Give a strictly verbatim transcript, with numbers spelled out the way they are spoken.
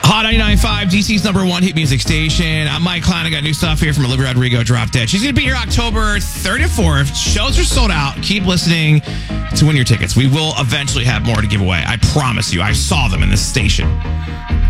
Hot ninety-nine point five, D C's number one hit music station. I'm Mike Klein. I got new stuff here from Olivia Rodrigo, Drop Dead. She's going to be here October third and fourth. Shows are sold out. Keep listening to win your tickets. We will eventually have more to give away. I promise you. I saw them in this station.